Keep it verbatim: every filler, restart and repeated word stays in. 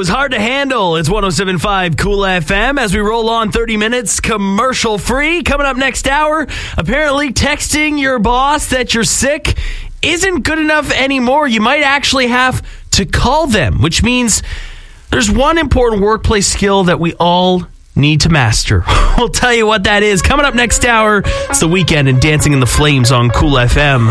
is Hard to Handle. It's one oh seven point five Cool F M as we roll on thirty minutes commercial free. Coming up next hour, apparently texting your boss that you're sick isn't good enough anymore. You might actually have to call them, which means there's one important workplace skill that we all need to master. We'll tell you what that is. Coming up next hour, it's The Weekend and Dancing in the Flames on Cool F M.